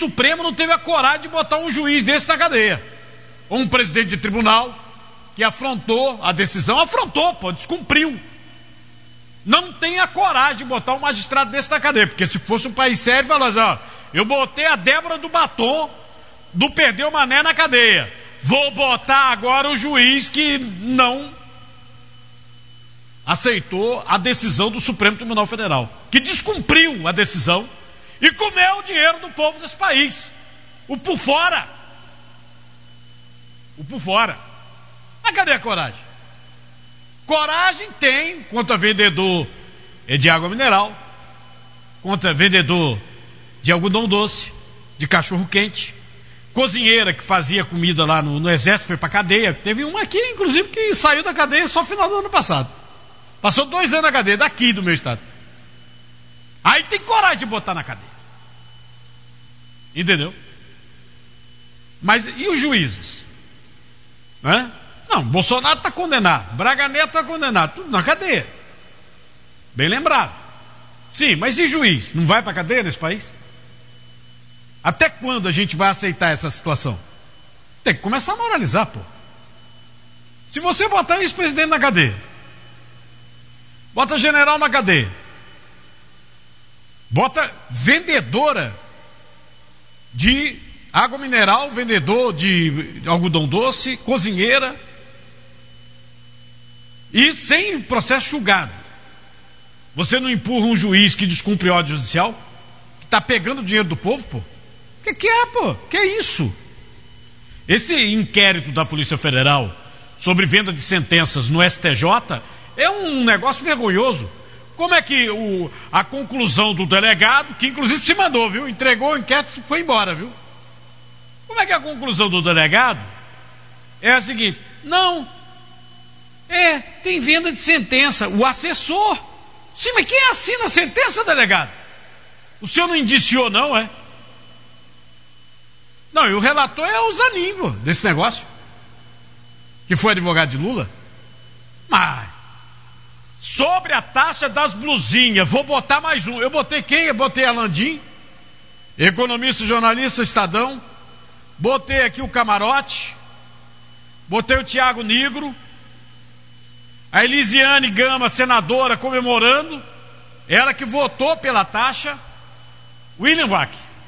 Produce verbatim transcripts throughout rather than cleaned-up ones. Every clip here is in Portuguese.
Supremo não teve a coragem de botar um juiz desse na cadeia. Ou um presidente de tribunal que afrontou a decisão, afrontou, pô, descumpriu. Não tem a coragem de botar um magistrado desse na cadeia, porque se fosse um país sério, falou assim, ó, eu botei a Débora do Batom, do Perdeu Mané na cadeia. Vou botar agora o juiz que não aceitou a decisão do Supremo Tribunal Federal, que descumpriu a decisão e comeu o dinheiro do povo desse país. O por fora. O por fora. Mas cadê a coragem? Coragem tem contra vendedor de água mineral, contra vendedor de algodão doce, de cachorro quente, cozinheira que fazia comida lá no, no exército, foi pra cadeia. Teve uma aqui, inclusive, que saiu da cadeia só no final do ano passado. Passou dois anos na cadeia, daqui do meu estado. Aí tem coragem de botar na cadeia. Entendeu? Mas e os juízes? Né? Não, Bolsonaro está condenado, Braga Neto está condenado, tudo na cadeia. Bem lembrado. Sim, mas e juiz? Não vai para a cadeia nesse país? Até quando a gente vai aceitar essa situação? Tem que começar a moralizar, pô. Se você botar ex-presidente na cadeia, bota general na cadeia, bota vendedora de água mineral, vendedor de algodão doce, cozinheira, e sem processo julgado. Você não empurra um juiz que descumpre ordem judicial, que está pegando o dinheiro do povo, pô? O que, que é, pô? Que é isso? Esse inquérito da Polícia Federal sobre venda de sentenças no S T J é um negócio vergonhoso. Como é que o, a conclusão do delegado, que inclusive se mandou, viu? Entregou o inquérito e foi embora, viu? Como é que a conclusão do delegado é a seguinte: não, é, tem venda de sentença, o assessor. Sim, mas quem assina a sentença, delegado? O senhor não indiciou, não, é? Não, e o relator é o Zanin, pô, desse negócio, que foi advogado de Lula. Mas sobre a taxa das blusinhas, vou botar mais um. Eu botei quem? Eu botei a Landim, economista, jornalista, Estadão. Botei aqui o Camarote, botei o Tiago Nigro, a Elisiane Gama, senadora, comemorando, ela que votou pela taxa. William Wack,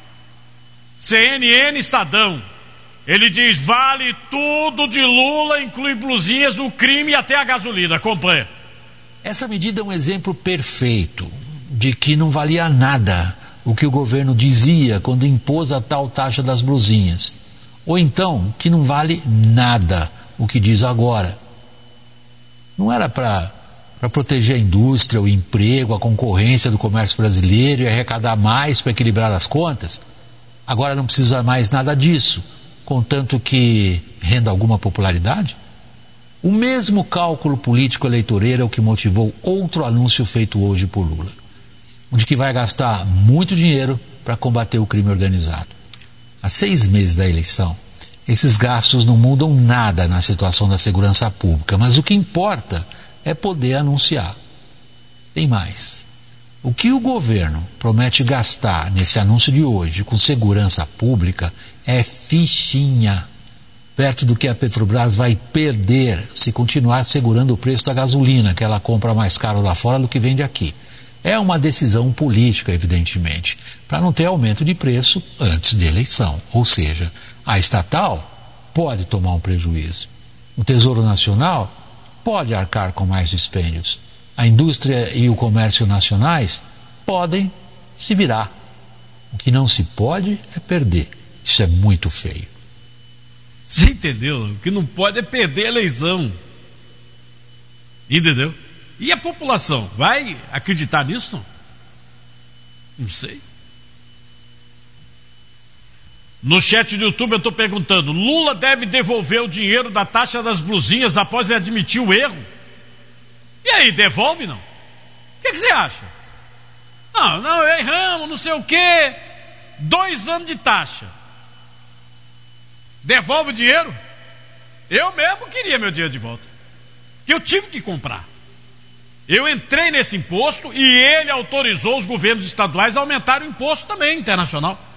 C N N, Estadão, ele diz: vale tudo de Lula, inclui blusinhas, o crime e até a gasolina. Acompanha. Essa medida é um exemplo perfeito de que não valia nada o que o governo dizia quando impôs a tal taxa das blusinhas, ou então que não vale nada o que diz agora. Não era para para proteger a indústria, o emprego, a concorrência do comércio brasileiro e arrecadar mais para equilibrar as contas? Agora não precisa mais nada disso, contanto que renda alguma popularidade? O mesmo cálculo político eleitoreiro é o que motivou outro anúncio feito hoje por Lula, de que vai gastar muito dinheiro para combater o crime organizado. Há seis meses da eleição, esses gastos não mudam nada na situação da segurança pública, mas o que importa é poder anunciar. Tem mais. O que o governo promete gastar nesse anúncio de hoje com segurança pública é fichinha, perto do que a Petrobras vai perder se continuar segurando o preço da gasolina, que ela compra mais caro lá fora do que vende aqui. É uma decisão política, evidentemente, para não ter aumento de preço antes da eleição. Ou seja, a estatal pode tomar um prejuízo. O Tesouro Nacional pode arcar com mais dispêndios. A indústria e o comércio nacionais podem se virar. O que não se pode é perder. Isso é muito feio. Você entendeu? O que não pode é perder a eleição. Entendeu? E a população vai acreditar nisso? Não sei. No chat do YouTube eu estou perguntando: Lula deve devolver o dinheiro da taxa das blusinhas após ele admitir o erro? E aí, devolve não? O que, que você acha? Não, não, erramos, não sei o quê. Dois anos de taxa. Devolve o dinheiro? Eu mesmo queria meu dinheiro de volta, que eu tive que comprar. Eu entrei nesse imposto e ele autorizou os governos estaduais a aumentar o imposto também internacional.